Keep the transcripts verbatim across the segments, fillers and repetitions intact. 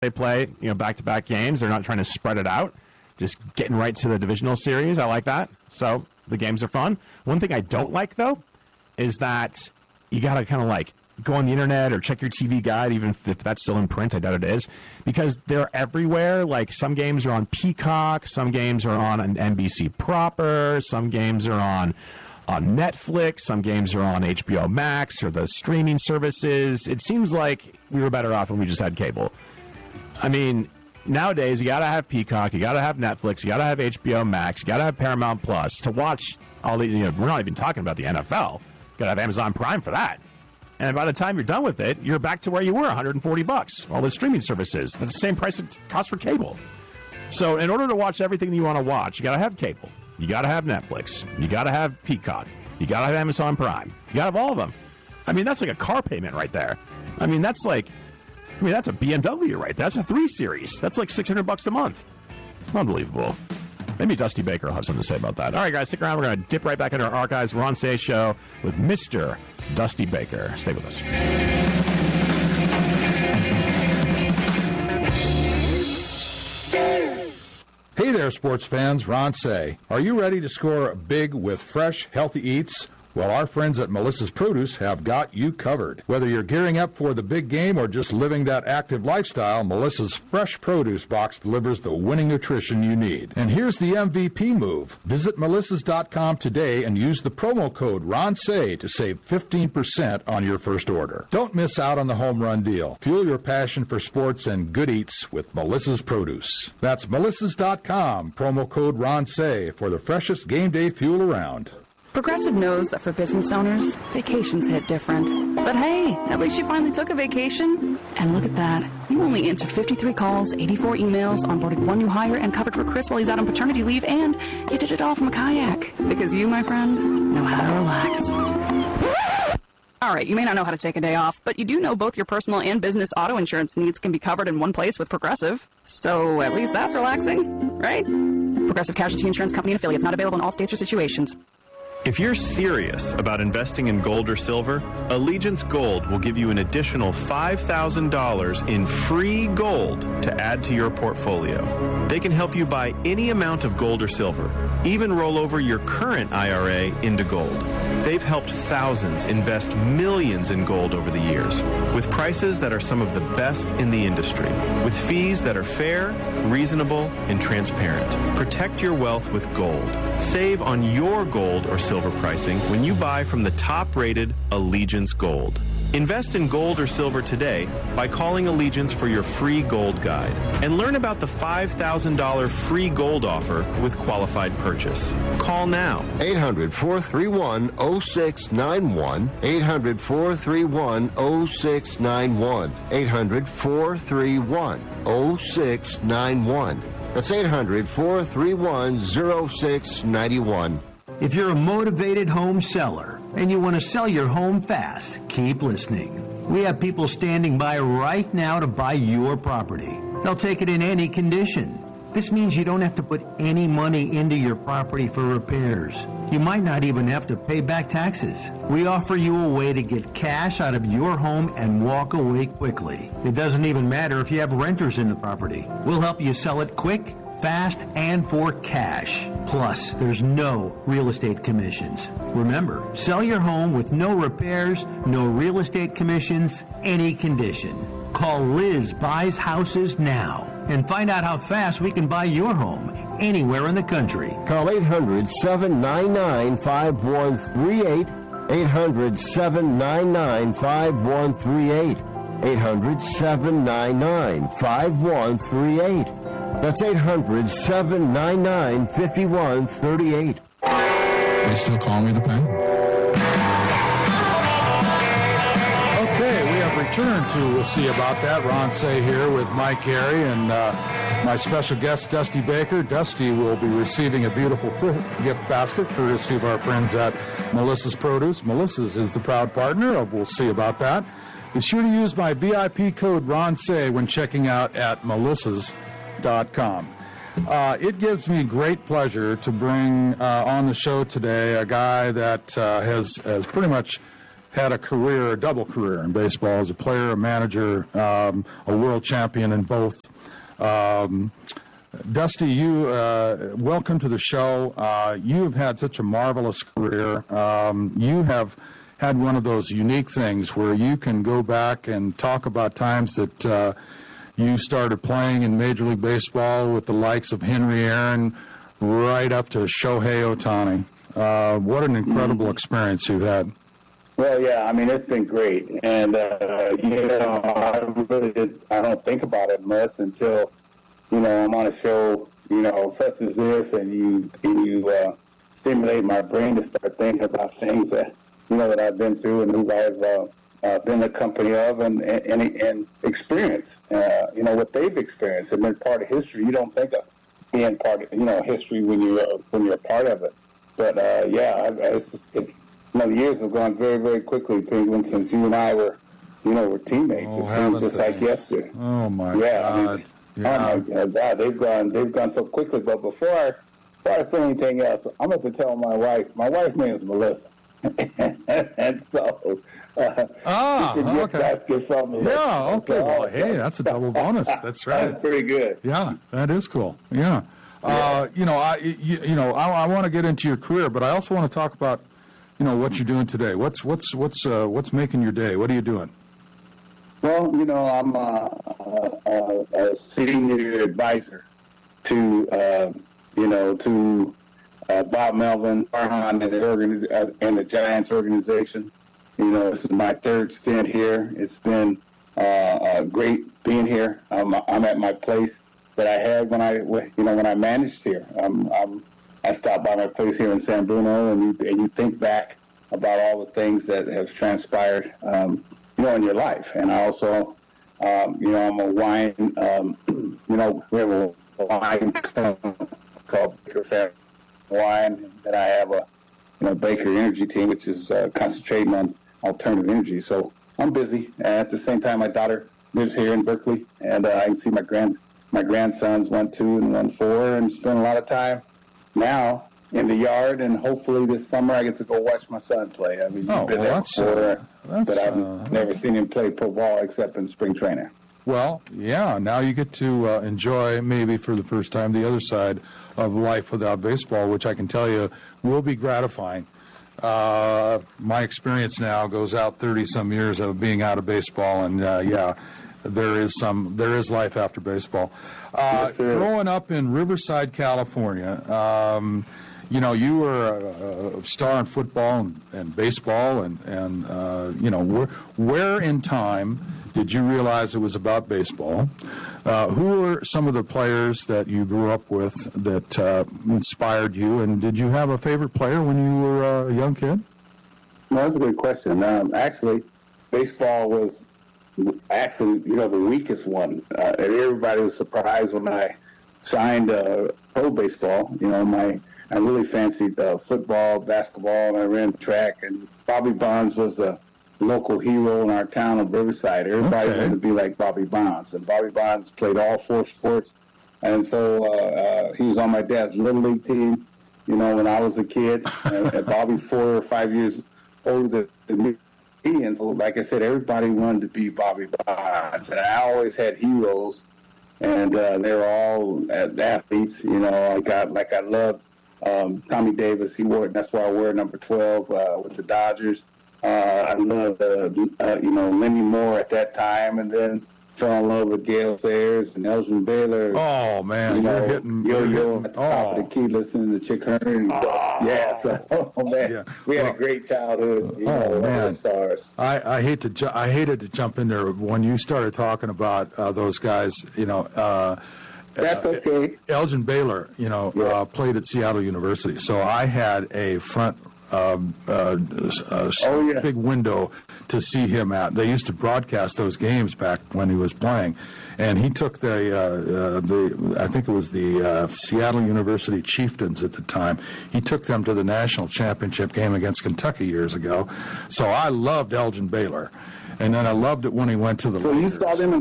they play, you know, back-to-back games. They're not trying to spread it out, just getting right to the divisional series. I like that. So the games are fun. One thing I don't like, though, is that you got to kind of like go on the internet or check your T V guide, even if that's still in print. I doubt it is, because they're everywhere. Like some games are on Peacock, some games are on an N B C proper, some games are on on Netflix, some games are on H B O Max or the streaming services. It seems like we were better off when we just had cable. I mean, nowadays you got to have Peacock, you got to have Netflix, you got to have H B O Max, you got to have Paramount Plus to watch all the, you know, we're not even talking about the N F L. You got to have Amazon Prime for that. And by the time you're done with it, you're back to where you were, one hundred forty bucks. All the streaming services, that's the same price it costs for cable. So in order to watch everything that you want to watch, you got to have cable. You got to have Netflix. You got to have Peacock. You got to have Amazon Prime. You got to have all of them. I mean, that's like a car payment right there. I mean, that's like, I mean, that's a B M W right there. That's a three series. That's like six hundred bucks a month. Unbelievable. Maybe Dusty Baker will have something to say about that. All right, guys, stick around. We're going to dip right back into our archives. Ron Cey Show with Mister Dusty Baker. Stay with us. Hey there, sports fans. Ron Cey. Are you ready to score big with fresh, healthy eats? Well, our friends at Melissa's Produce have got you covered. Whether you're gearing up for the big game or just living that active lifestyle, Melissa's Fresh Produce Box delivers the winning nutrition you need. And here's the M V P move. Visit melissas dot com today and use the promo code RONCEY to save fifteen percent on your first order. Don't miss out on the home run deal. Fuel your passion for sports and good eats with Melissa's Produce. That's melissas dot com, promo code RONCEY for the freshest game day fuel around. Progressive knows that for business owners, vacations hit different. But hey, at least you finally took a vacation. And look at that. You only answered fifty-three calls, eighty-four emails, onboarded one new hire, and covered for Chris while he's out on paternity leave, and you did it all from a kayak. Because you, my friend, know how to relax. All right, you may not know how to take a day off, but you do know both your personal and business auto insurance needs can be covered in one place with Progressive. So at least that's relaxing, right? Progressive Casualty Insurance Company and affiliates, not available in all states or situations. If you're serious about investing in gold or silver, Allegiance Gold will give you an additional five thousand dollars in free gold to add to your portfolio. They can help you buy any amount of gold or silver, even roll over your current I R A into gold. They've helped thousands invest millions in gold over the years, with prices that are some of the best in the industry, with fees that are fair, reasonable, and transparent. Protect your wealth with gold. Save on your gold or silver pricing when you buy from the top-rated Allegiance Gold. Invest in gold or silver today by calling Allegiance for your free gold guide and learn about the five thousand dollars free gold offer with qualified purchase. Call now. eight hundred, four three one, oh six nine one. eight hundred, four three one, oh six nine one. eight hundred, four three one, oh six nine one. That's eight hundred, four three one, oh six nine one. If you're a motivated home seller and you want to sell your home fast, keep listening. We have people standing by right now to buy your property. They'll take it in any condition. This means you don't have to put any money into your property for repairs. You might not even have to pay back taxes. We offer you a way to get cash out of your home and walk away quickly. It doesn't even matter if you have renters in the property. We'll help you sell it quick, fast, and for cash. Plus, there's no real estate commissions. Remember, sell your home with no repairs, no real estate commissions, any condition. Call Liz Buys Houses now and find out how fast we can buy your home anywhere in the country. Call eight hundred, seven nine nine, five one three eight. eight hundred, seven nine nine, five one three eight. eight hundred, seven nine nine, five one three eight. That's eight hundred, seven nine nine, five one three eight. They still call me the pen? Okay, we have returned to We'll See About That. Ron Cey here with Mike Carey and uh, my special guest, Dusty Baker. Dusty will be receiving a beautiful gift basket courtesy of our friends at Melissa's Produce. Melissa's is the proud partner of We'll See About That. Be sure to use my V I P code Ron Cey when checking out at melissas dot com. Uh, it gives me great pleasure to bring uh, on the show today a guy that uh, has, has pretty much had a career, a double career in baseball as a player, a manager, um, a world champion in both. Um, Dusty, you uh, welcome to the show. Uh, you have had such a marvelous career. Um, you have had one of those unique things where you can go back and talk about times that uh, you started playing in Major League Baseball with the likes of Henry Aaron right up to Shohei Ohtani. Uh, what an incredible experience you've had. Well, yeah, I mean, it's been great. And, uh, you know, I really did, I don't think about it much until, you know, I'm on a show, you know, such as this, and you, and you uh, stimulate my brain to start thinking about things that, you know, that I've been through and who I've uh, uh, been the company of and, and, and experienced, uh, you know, what they've experienced and been part of history. You don't think of being part of, you know, history when you're, when you're a part of it. But, uh, yeah, it's, it's, you know, the years have gone very, very quickly, Penguin, since you and I were, you know, were teammates. Oh, it seems just they? like yesterday. Oh, my yeah, God. I mean, yeah. Oh, my God, they've gone, they've gone so quickly. But before I, before I say anything else, I'm going to tell my wife. My wife's name is Melissa. And so, uh, ah, you can get okay. basket from Melissa. Yeah, okay. So, Well, hey, that's a double bonus. That's right. That's pretty good. Yeah, that is cool. Yeah. Uh, you know, I you, you know, I, I want to get into your career, but I also want to talk about, you know, what you're doing today. What's what's what's uh, what's making your day? What are you doing? Well, you know, I'm a, a, a senior advisor to, uh, you know, to uh, Bob Melvin, Farhan, and the, organi- uh, and the Giants organization. You know, this is my third stint here. It's been uh, uh, great being here. I'm, I'm at my place that I had when I, you know, when I managed here. I'm, I'm, I stopped by my place here in San Bruno, and you, and you think back about all the things that have transpired, um, you know, in your life. And I also, um, you know, I'm a wine, um, you know, we have a wine called Baker Family Wine, and I have a, you know, Baker Energy team, which is uh, concentrating on alternative energy. So I'm busy. And at the same time, my daughter lives here in Berkeley, and uh, I can see my grand my grandsons, one two and one four, and spend a lot of time now in the yard. And hopefully this summer I get to go watch my son play. I mean, Oh, you've been well, there that's, before, uh, that's, but I've uh, never seen him play pro ball except in spring training. Well, yeah. Now you get to uh, enjoy, maybe for the first time, the other side of life without baseball, which I can tell you will be gratifying. Uh, my experience now goes out thirty some years of being out of baseball, and uh, yeah, there is some there is life after baseball. Uh, Yes, there is. growing up in Riverside, California, um, you know, you were a, a star in football and, and baseball, and and uh, you know, where, where in time did you realize it was about baseball? Uh, who were some of the players that you grew up with that uh, inspired you, and did you have a favorite player when you were uh, a young kid? No, that's a good question. Um, actually, baseball was actually, you know, the weakest one. Uh, and everybody was surprised when I signed uh, pro baseball. You know, my I really fancied uh, football, basketball, and I ran track. And Bobby Bonds was a local hero in our town of Riverside. Everybody Okay. wanted to be like Bobby Bonds. And Bobby Bonds played all four sports. And so uh, uh, he was on my dad's Little League team, you know, when I was a kid. and, and Bobby's four or five years older than me. And so, like I said, everybody wanted to be Bobby Bonds. And I always had heroes. And uh, they were all athletes, you know, like I, like I loved um, Tommy Davis. He wore, that's why I wear number twelve uh, with the Dodgers. Uh, I loved, uh, uh, you know, Lenny Moore at that time, and then fell in love with Gale Sayers and Elgin Baylor. Oh man, you you're know, hitting, yo you're yo hitting, at the top of the oh, key, listening to Chick Hearn. Oh. Yeah, so oh, man, Yeah. we had Well, a great childhood. You oh, know, all man. the stars. I, I hate to ju- I hated to jump in there when you started talking about uh, those guys. You know, uh, That's uh, okay. Elgin Baylor, you know, Yeah. uh, played at Seattle University, so I had a front um, uh, uh, Oh, yeah. big window to see him at. They used to broadcast those games back when he was playing, and he took the uh, uh, the I think it was the uh, Seattle University Chieftains at the time. He took them to the national championship game against Kentucky years ago. So I loved Elgin Baylor, and then I loved it when he went to the So you Lakers. saw them in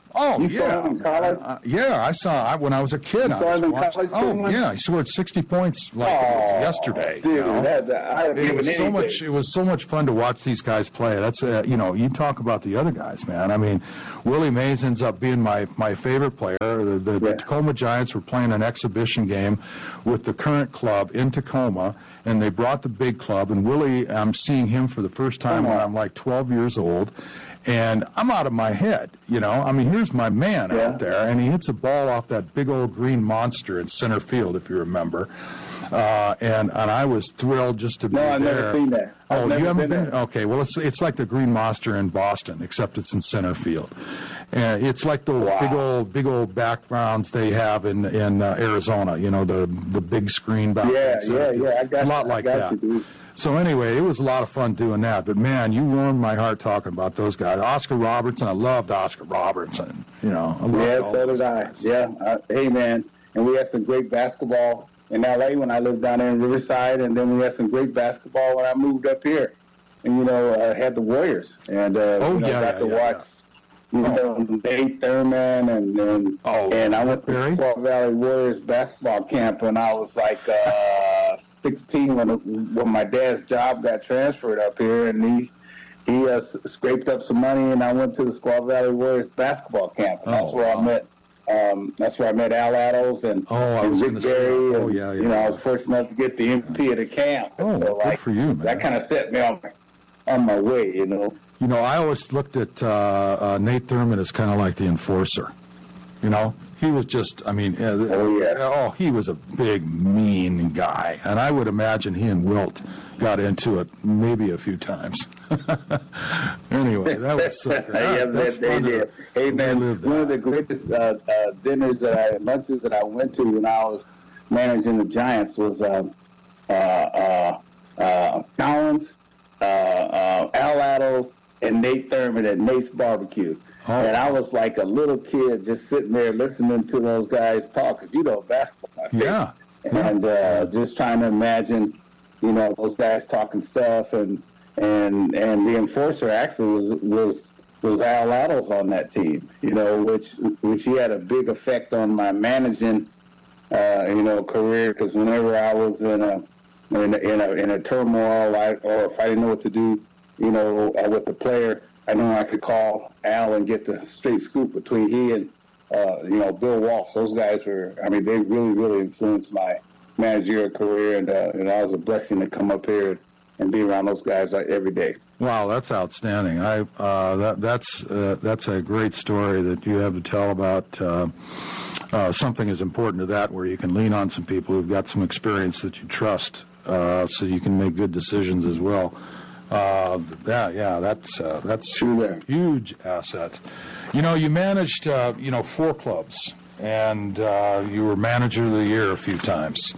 Oh, you yeah. saw him in college? Uh, yeah, I saw I, when I was a kid. You I saw was him in watching- college, oh, Tillman? yeah, he scored sixty points like it Oh, was yesterday. dude, you know? that, that, I It given was so anything. much. It was so much fun to watch these guys play. That's uh, you know, you talk about the other guys, man. I mean, Willie Mays ends up being my my favorite player. The, the, the Yeah. Tacoma Giants were playing an exhibition game with the current club in Tacoma, and they brought the big club. And Willie, I'm seeing him for the first time when I'm like twelve years old. And I'm out of my head, you know. I mean, here's my man Yeah. out there, and he hits a ball off that big old green monster in center field, if you remember. Uh, and and I was thrilled just to be No, there. I've never seen that. I've Oh, never you haven't been been? there. Okay, well, it's it's like the green monster in Boston, except it's in center field. And it's like those Wow. big old big old backgrounds they have in in uh, Arizona. You know, the the big screen background. Yeah, center yeah, field. yeah, I It's got a lot you, I like got that. you, dude. So anyway, it was a lot of fun doing that. But man, you warmed my heart talking about those guys. Oscar Robertson, I loved Oscar Robertson. You know, I loved Yeah, all so those did I. guys. Yeah. I, hey, man. And we had some great basketball in L A when I lived down there in Riverside, and then we had some great basketball when I moved up here. And, you know, I had the Warriors. And, uh, Oh, you know, yeah, got yeah, to yeah, watch, you know, Nate Thurman. And, and, Oh, and I went to Barry? the Squaw Valley Warriors basketball camp when I was like uh, sixteen when, when my dad's job got transferred up here. And he he uh, scraped up some money, and I went to the Squaw Valley Warriors basketball camp. And that's Oh, where wow. I met Um, that's where I met Al Addles and, Oh, I and was Rick gonna say Berry. that. Oh, and, yeah, yeah, You know, I yeah. was fortunate enough to get the M P of the camp. Oh, so, good like, for you, man. That kind of set me on my, on my way, you know. You know, I always looked at uh, uh, Nate Thurman as kind of like the enforcer. You know, he was just, I mean, uh, Oh, yeah. oh, he was a big, mean guy. And I would imagine he and Wilt got into it maybe a few times. Anyway, that was so great. yeah, That's they, fun they to did. Hey, man, relive one of that. the greatest uh, uh, dinners that I, lunches that I went to when I was managing the Giants was uh, uh, uh, uh, Collins, uh, uh, Al Addles, and Nate Thurman at Nate's Barbecue. Oh. And I was like a little kid just sitting there listening to those guys talk, 'cause you know basketball. my favorite. Yeah. And uh, just trying to imagine, you know, those guys talking stuff, and and and the enforcer actually was was was Al Addles on that team, you know, which which he had a big effect on my managing, uh, you know, career, because whenever I was in a in a, in a in a turmoil, I, or if I didn't know what to do, you know, uh, with the player, I knew I could call Al and get the straight scoop between he and uh, you know, Bill Walsh. Those guys were, I mean, they really really influenced my managerial career, and uh, and I was a blessing to come up here and be around those guys like every day. Wow, that's outstanding. I uh, that that's uh, that's a great story that you have to tell about uh, uh, something as important to that, where you can lean on some people who've got some experience that you trust, uh, so you can make good decisions as well. Uh, yeah, yeah, that's uh, that's True that. a huge asset. You know, you managed uh, you know four clubs, and uh, you were manager of the year a few times.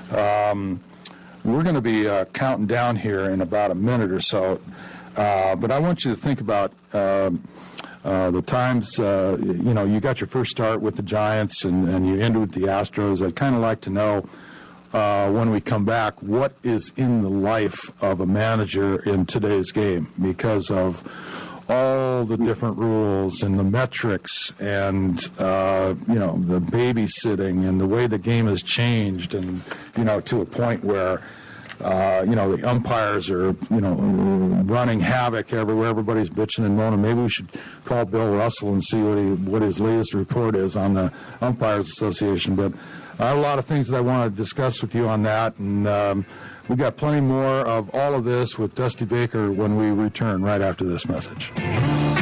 Um, we're going to be uh, counting down here in about a minute or so, uh, but I want you to think about um, uh, the times, uh, you know, you got your first start with the Giants and, and you ended with the Astros. I'd kind of like to know, uh, when we come back, what is in the life of a manager in today's game, because of all the different rules and the metrics and, uh, you know, the babysitting and the way the game has changed, and, you know, to a point where, uh, you know, the umpires are, you know, running havoc everywhere. Everybody's bitching and moaning. Maybe we should call Bill Russell and see what he, what his latest report is on the Umpires Association. But I have a lot of things that I want to discuss with you on that, and um, we got plenty more of all of this with Dusty Baker when we return right after this message.